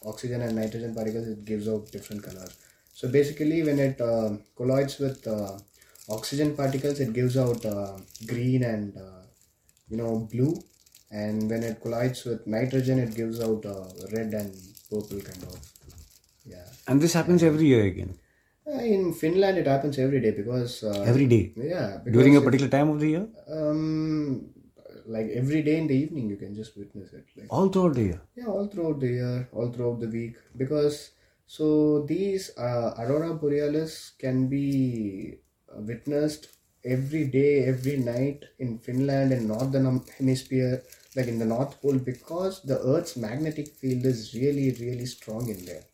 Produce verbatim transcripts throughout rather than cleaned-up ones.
oxygen and nitrogen particles, it gives out different colors. So basically, when it uh, collides with uh, oxygen particles, it gives out uh, green and uh, you know blue, and when it collides with nitrogen, it gives out uh, red and purple kind of. Yeah. And this happens every year again. Uh, in Finland, it happens every day because uh, Every day. Yeah. During a it- particular time of the year. Um, like every day in the evening, you can just witness it. Like All throughout the year. yeah, all throughout the year, all throughout the week, because so these uh, aurora borealis can be uh, witnessed every day, every night in Finland and northern hem- hemisphere, like in the North Pole, because the Earth's magnetic field is really, really strong in there.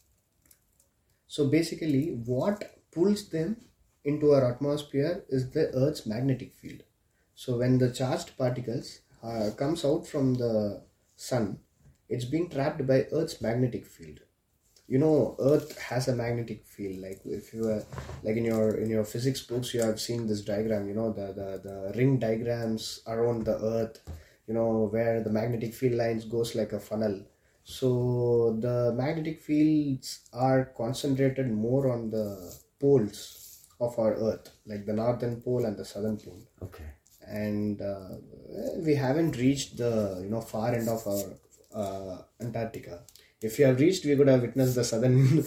So basically, what pulls them into our atmosphere is the Earth's magnetic field. So when the charged particles uh, comes out from the sun, it's being trapped by Earth's magnetic field. You know, Earth has a magnetic field. Like if you are like in your in your physics books, you have seen this diagram. You know, the the, the ring diagrams around the Earth. You know, where the magnetic field lines goes like a funnel. So the magnetic fields are concentrated more on the poles of our Earth, like the northern pole and the southern pole. Okay. And uh, we haven't reached the you know far end of our uh, Antarctica. If you have reached, we could have witnessed the southern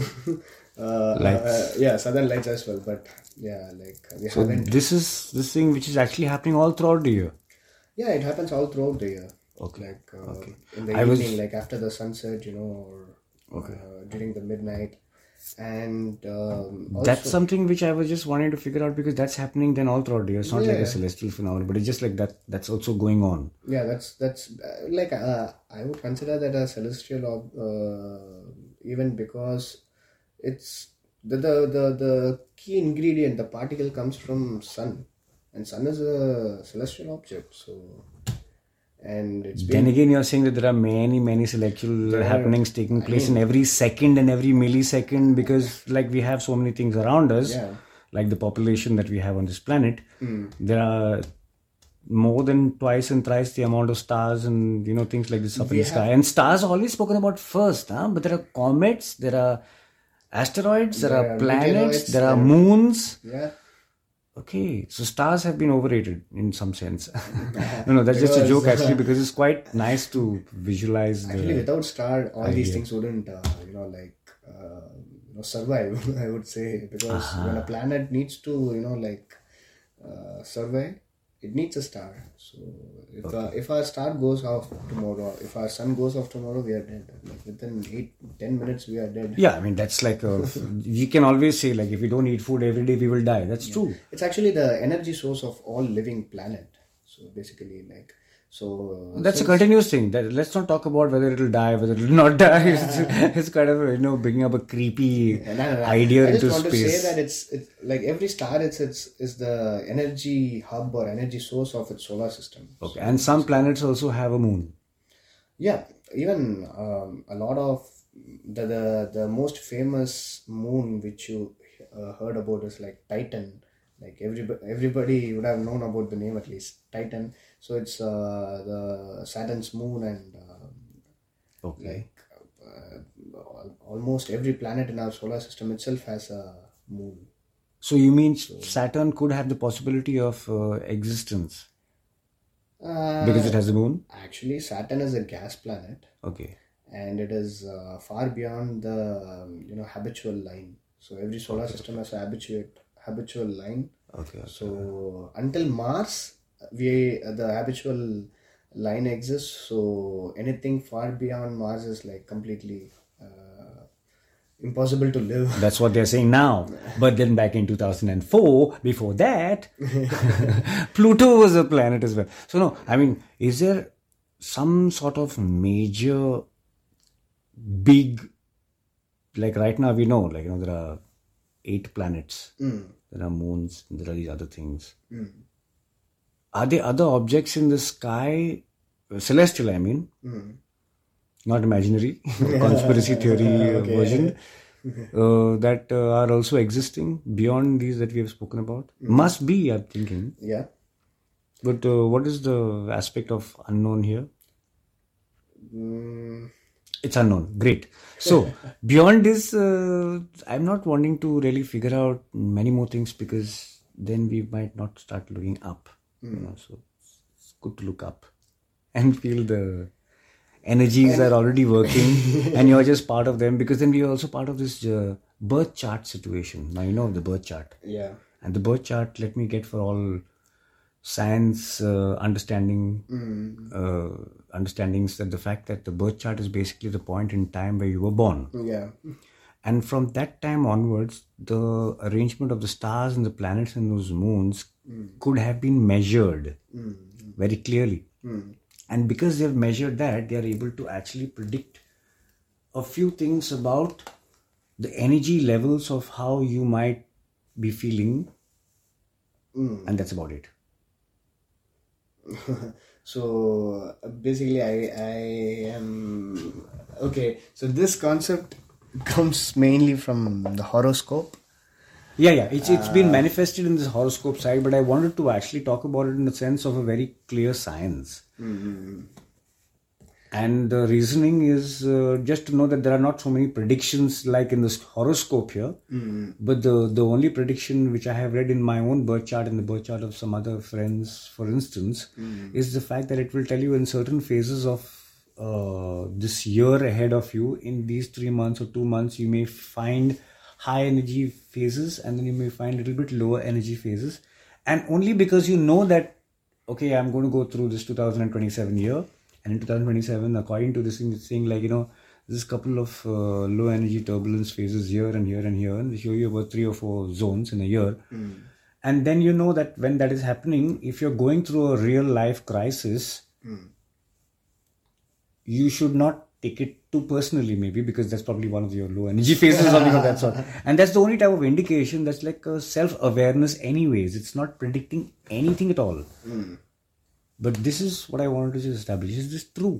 uh, Lights. uh, yeah, southern lights as well. But yeah, like we So haven't. this is this thing which is actually happening all throughout the year. Yeah, it happens all throughout the year. Okay. Like uh, Okay. in the I was- evening, like after the sunset, you know, or Okay. uh, during the midnight, and um, also, That's something which I was just wanting to figure out, because that's happening then all throughout the year. It's not like Yeah. a celestial phenomenon, but it's just like that. That's also going on. yeah, that's that's uh, like uh, I would consider that a celestial ob- uh, event because it's the, the the the key ingredient. The particle comes from sun, and sun is a celestial object. So, and it's been Then again, you're saying that there are many, many celestial There are- happenings taking I place mean- in every second and every millisecond, because like we have so many things around us, Yeah. like the population that we have on this planet. Hmm. There are more than twice and thrice the amount of stars and you know things like this up in We the sky. And stars are always spoken about first, huh? But there are comets, there are asteroids, there, There are are planets, meteoroids, there are there- moons. yeah. Okay, so stars have been overrated in some sense. no, no, that's just a Because, joke uh, actually, because it's quite nice to visualize Actually, the. without star, all these idea. things wouldn't, uh, you know, like, uh, you know, survive. I would say because when a planet needs to, you know, like, uh, survive, it needs a star. So if uh, if our star goes off tomorrow, if our sun goes off tomorrow, we are dead. Like within eight, ten minutes, we are dead. Yeah, I mean that's like a, you can always say like if we don't eat food every day, we will die. That's true. It's actually the energy source of all living planet. So basically, like, so uh, That's a since- continuous thing. That, let's not talk about whether it'll die, whether it'll not die. It's, it's kind of you know bringing up a creepy No, no, no. idea I just into want space. to say that it's, it's like every star, it's it's is the energy hub or energy source of its solar system. Okay, and some planets also have a moon. Yeah, even um, a lot of the, the the most famous moon which you uh, heard about is like Titan. Like everybody, everybody would have known about the name at least, Titan. So it's uh, the Saturn's moon, and uh, Okay. like uh, al- almost every planet in our solar system itself has a moon. So you mean Saturn could have the possibility of uh, existence Uh, because it has a moon? Actually, Saturn is a gas planet, Okay. and it is uh, far beyond the um, you know habitual line. So every solar system has a habituate habitual line. Okay. okay. So until Mars, we the habitual line exists. So anything far beyond Mars is like completely uh, impossible to live. That's what they're saying now. But then back in two thousand four, before that, Pluto was a planet as well. So no, I mean, is there some sort of major big, like right now we know, like, you know, there are eight planets, Mm. there are moons, there are these other things. Mm. Are there other objects in the sky, uh, celestial, I mean, Mm. not imaginary, conspiracy theory uh, Okay. version, uh, that uh, are also existing beyond these that we have spoken about? Must be, I'm thinking. Yeah. But uh, what is the aspect of unknown here? Mm, It's unknown. Great. So beyond this, uh, I'm not wanting to really figure out many more things because then we might not start looking up. You know, so it's good to look up and feel the energies are already working, and you're just part of them, because then we are also part of this uh, birth chart situation. Now you know the birth chart. Yeah. And the birth chart, let me get for all science uh, understanding uh, understandings, that the fact that the birth chart is basically the point in time where you were born. Yeah. And from that time onwards, the arrangement of the stars and the planets and those moons could have been measured very clearly. And because they've measured that, they are able to actually predict a few things about the energy levels of how you might be feeling. And that's about it. So basically, I I am okay. So this concept comes mainly from the horoscope. Yeah, yeah. It's it's been manifested in this horoscope side, but I wanted to actually talk about it in the sense of a very clear science. Mm-hmm. And the reasoning is uh, just to know that there are not so many predictions like in this horoscope here. Mm-hmm. But the, the only prediction which I have read in my own birth chart and the birth chart of some other friends, for instance, Mm-hmm. is the fact that it will tell you in certain phases of uh, this year ahead of you, in these three months or two months, you may find high energy phases, and then you may find a little bit lower energy phases. And only because you know that, okay, I'm going to go through this two thousand twenty-seven year. And in two thousand twenty-seven, according to this thing, it's saying like, you know, there's a couple of uh, low energy turbulence phases here and here and here. And they show you about three or four zones in a year. Mm. And then you know that when that is happening, if you're going through a real life crisis, Mm. you should not take it too personally, maybe, because that's probably one of your low energy phases or something of that sort. And that's the only type of indication that's like a self-awareness anyways. It's not predicting anything at all. Mm. But this is what I wanted to just establish. Is this true?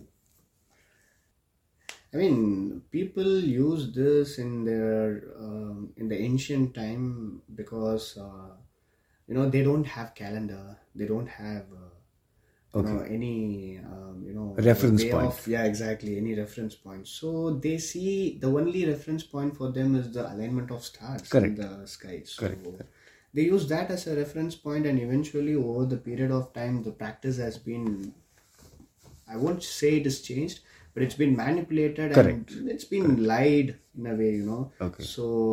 I mean, people use this in their um, in the ancient time because uh, you know, they don't have calendar, they don't have uh, you know, any um, you know, Reference way point. of, yeah, exactly, any reference point. So they see the only reference point for them is the alignment of stars Correct. in the sky. So Correct. they use that as a reference point, and eventually over the period of time, the practice has been, I won't say it is changed, but it's been manipulated. Correct. And it's been lied in a way, you know. Okay.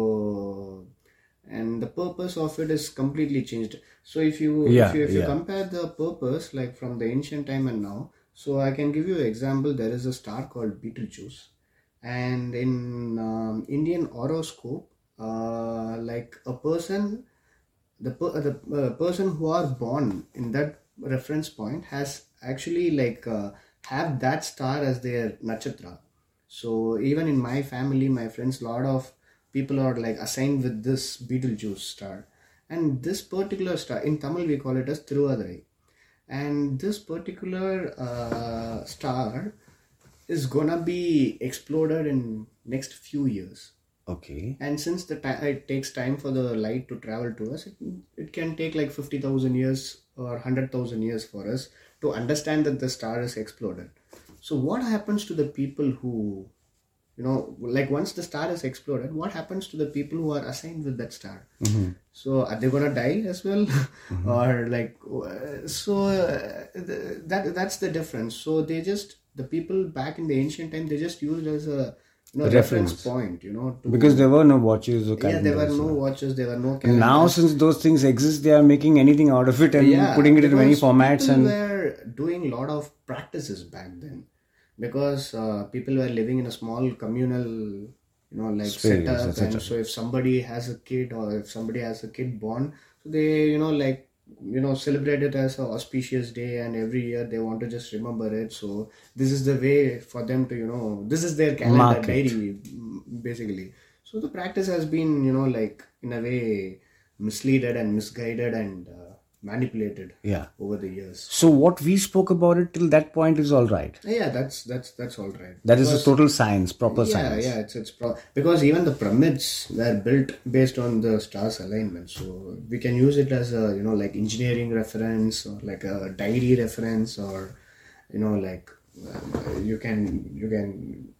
So, and the purpose of it is completely changed. So if you Yeah, if you, if you yeah. compare the purpose like from the ancient time and now, so I can give you an example. There is a star called Betelgeuse, and in um, Indian horoscope, uh, like a person, the per- the uh, person who are born in that reference point has actually like uh, have that star as their nakshatra. So even in my family, my friends, lot of people are like assigned with this Betelgeuse star, and this particular star in Tamil we call it as Thiruvadurai, and this particular uh, star is gonna be exploded in next few years. Okay. And since the time it takes time for the light to travel to us, it, it can take like fifty thousand years or one hundred thousand years for us to understand that the star is exploded. So what happens to the people who, you know, like once the star is exploded, what happens to the people who are assigned with that star? Mm-hmm. So are they gonna die as well? Mm-hmm. Or like, uh, so uh, th- that that's the difference. So they just, the people back in the ancient time, they just used as a, you know, reference. Reference. point, you know, to, Because there were no watches or yeah, calendars. there were no or- watches, there were no And calendars. now, since those things exist, they are making anything out of it and Yeah, putting it in many because formats. people And were doing a lot of practices back then, because uh, people were living in a small communal, you know, like Space, setup. et cetera. And so if somebody has a kid, or if somebody has a kid born, so they, you know, like, you know, celebrate it as an auspicious day, and every year they want to just remember it. So this is the way for them to, you know, this is their calendar Mark it. diary, basically. So the practice has been, you know, like in a way misleaded and misguided and uh, manipulated yeah. over the years. So what we spoke about it till that point is all right. Yeah, that's that's that's all right. That is Because- a total science, proper yeah, science. yeah, it's it's pro- because even the pyramids were built based on the stars alignment, so we can use it as a, you know, like engineering reference, or like a diary reference, or, you know, like uh, you can you can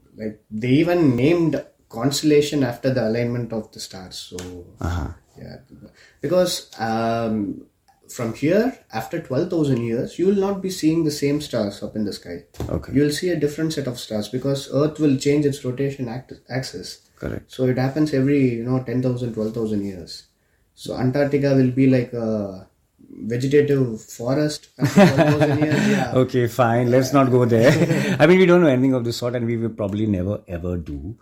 like they even named constellation after the alignment of the stars. So Uh-huh. yeah, because um, from here after twelve thousand years, you will not be seeing the same stars up in the sky. Okay. You will see a different set of stars because Earth will change its rotation act- axis. Correct. So it happens every, you know, ten thousand, twelve thousand years. So Antarctica will be like a vegetative forest after twelve thousand years. Yeah. Okay, fine. Let's not go there. I mean, we don't know anything of this sort, and we will probably never ever do.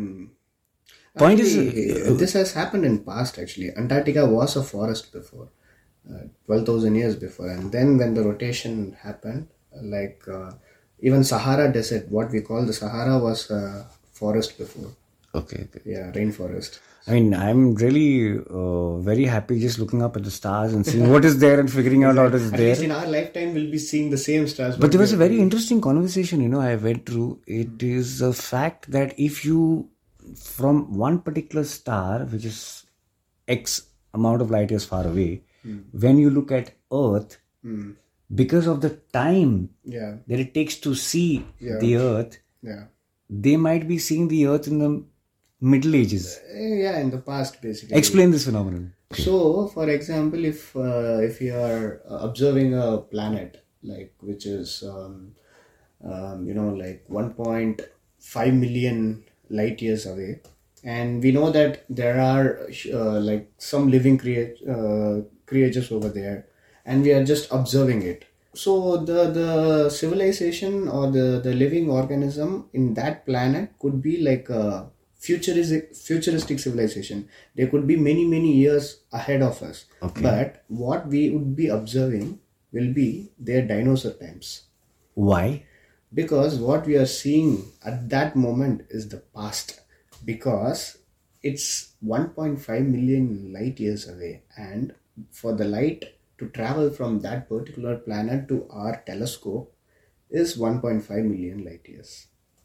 Point Actually, is, this has happened in past actually. Antarctica was a forest before, uh, twelve thousand years before. And then when the rotation happened, like uh, even Sahara Desert, what we call the Sahara was a forest before. okay, okay. Yeah, rainforest. I mean, I'm really uh, very happy just looking up at the stars and seeing what is there and figuring out what is At there. least in our lifetime, we'll be seeing the same stars. But there was a very interesting conversation, you know, I went through. It is a fact that if you, from one particular star, which is X amount of light years far away, when you look at Earth, because of the time Yeah, that it takes to see Yeah. the Earth, yeah. they might be seeing the Earth in the Middle Ages. Eh, Yeah, in the past, basically. Explain this phenomenon. So, for example, if uh, if you are uh, observing a planet like which is um, um, you know like one point five million light years away, and we know that there are uh, like some living crea- uh, creatures over there, and we are just observing it. So the the civilization or the the living organism in that planet could be like a futuristic futuristic civilization. They could be many many years ahead of us. Okay. But what we would be observing will be their dinosaur times, Why? because what we are seeing at that moment is the past, because it's one point five million light years away, and for the light to travel from that particular planet to our telescope is one point five million light years.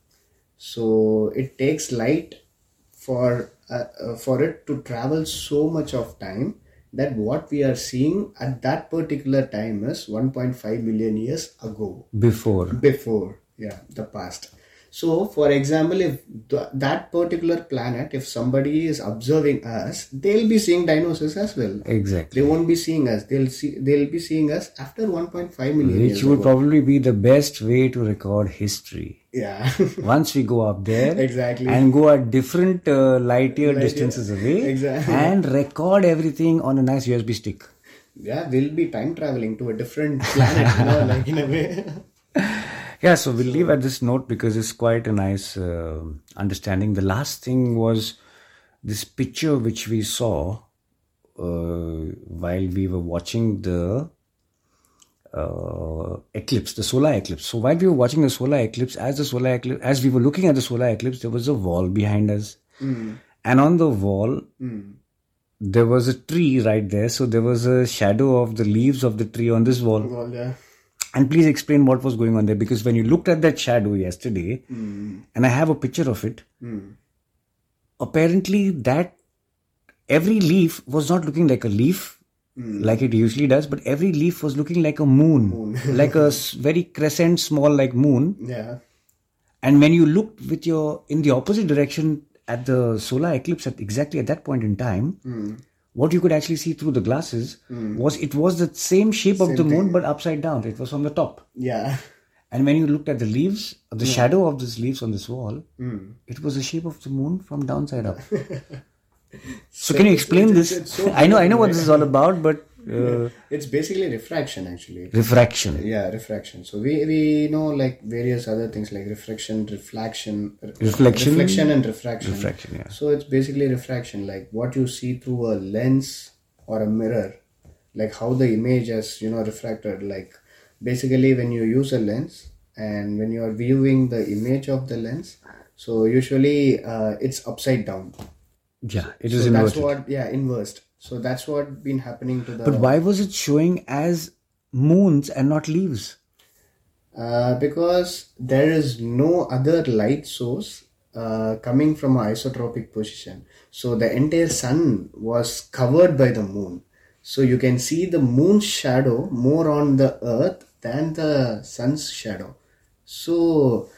So it takes light for uh, uh, for it to travel so much of time that what we are seeing at that particular time is one point five million years ago, Before. before, yeah, the past. So for example, if th- that particular planet, if somebody is observing us, they'll be seeing dinosaurs as well. Exactly. They won't be seeing us, they'll see they'll be seeing us after one point five million Which years would ago. probably be the best way to record history. Yeah. Once we go up there Exactly. and go at different uh, light year Light year. distances away Exactly. and record everything on a nice U S B stick. Yeah, we'll be time traveling to a different planet, you know, like in a way. Yeah, so we'll leave at this note because it's quite a nice uh, understanding. The last thing was this picture which we saw uh, while we were watching the uh, eclipse, the solar eclipse. So while we were watching the solar eclipse, as the solar eclipse, as we were looking at the solar eclipse, there was a wall behind us, Mm. and on the wall Mm. there was a tree right there. So there was a shadow of the leaves of the tree on this wall. Well, yeah. And please explain what was going on there, because when you looked at that shadow yesterday, Mm. and I have a picture of it, Mm. apparently that every leaf was not looking like a leaf like it usually does, but every leaf was looking like a moon, Moon. like a s- very crescent small like moon. Yeah. And when you looked with your in the opposite direction at the solar eclipse at exactly at that point in time, Mm. what you could actually see through the glasses was it was the same shape of Same the moon thing. but upside down. It was from the top. Yeah. And when you looked at the leaves, the shadow of these leaves on this wall, Mm. it was the shape of the moon from downside up. So, So can you it's- explain it's- this? it's so I know, I know what beautiful, this is all about, but uh, It's basically refraction, actually. refraction. Yeah, refraction. So we we know like various other things like refraction, reflection, Reflection? reflection, and refraction. Refraction, yeah. So it's basically refraction, like what you see through a lens or a mirror, like how the image is, you know, refracted. Like basically when you use a lens and when you are viewing the image of the lens, so usually uh, it's upside down. Yeah, it is So that's inverted. what, yeah, inversed. So that's what been happening to the. But why was it showing as moons and not leaves? Uh, because there is no other light source uh, coming from an isotropic position. So the entire sun was covered by the moon. So you can see the moon's shadow more on the earth than the sun's shadow. So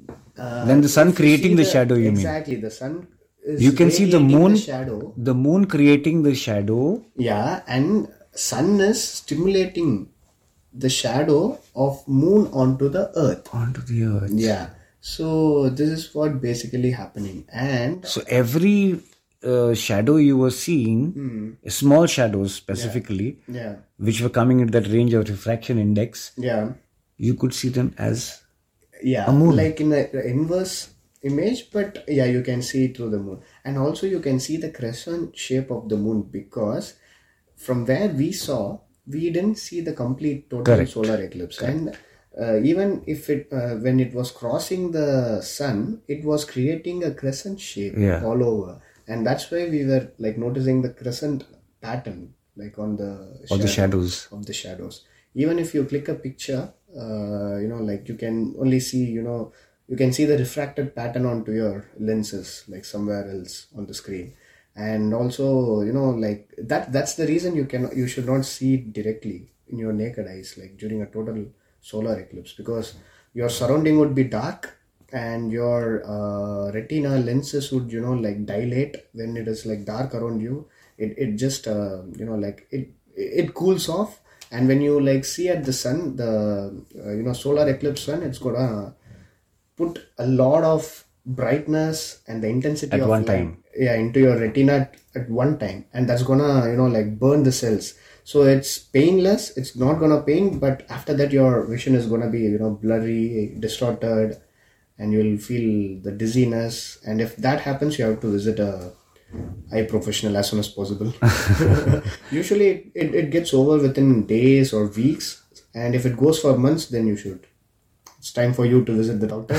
Uh, Then the sun if you creating see the shadow, you mean? Exactly, the sun is You can see the radiating moon, shadow. the moon creating the shadow. Yeah, and sun is stimulating the shadow of moon onto the earth. Onto the earth. Yeah. So this is what basically happening. And So every uh, shadow you were seeing, small shadows specifically, yeah, which were coming in that range of refraction index, yeah, you could see them as yeah, a moon. like in the inverse image, but yeah, you can see it through the moon. And also you can see the crescent shape of the moon, because from where we saw, we didn't see the complete total Correct. solar eclipse. And uh, even if it uh, when it was crossing the sun, it was creating a crescent shape Yeah. all over, and that's why we were like noticing the crescent pattern like on the Of the shadow- shadows. of the shadows. Even if you click a picture, uh, you know, like you can only see, you know, you can see the refracted pattern onto your lenses, like somewhere else on the screen. And also, you know, like that, that's the reason you can, you should not see it directly in your naked eyes, like during a total solar eclipse, because your surrounding would be dark and your uh, retina lenses would, you know, like dilate when it is like dark around you. It, it just, uh, you know, like it, it cools off. And when you like see at the sun, the, uh, you know, solar eclipse sun, it's gonna put a lot of brightness and the intensity At of one light, time. yeah, into your retina at, at one time, and that's gonna, you know, like burn the cells. So it's painless, it's not gonna pain, but after that your vision is gonna be, you know, blurry, distorted, and you'll feel the dizziness. And if that happens, you have to visit a eye professional as soon as possible. Usually it, it gets over within days or weeks, and if it goes for months, then you should, it's time for you to visit the doctor.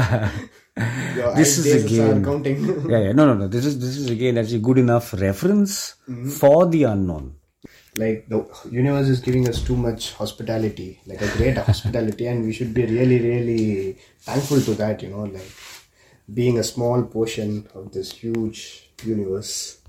Your This eyes is days again- are counting. Yeah, yeah. No, no, no. This is this is again actually good enough reference for the unknown. Like the universe is giving us too much hospitality, like a great hospitality, and we should be really, really thankful to that, you know, like being a small portion of this huge universe.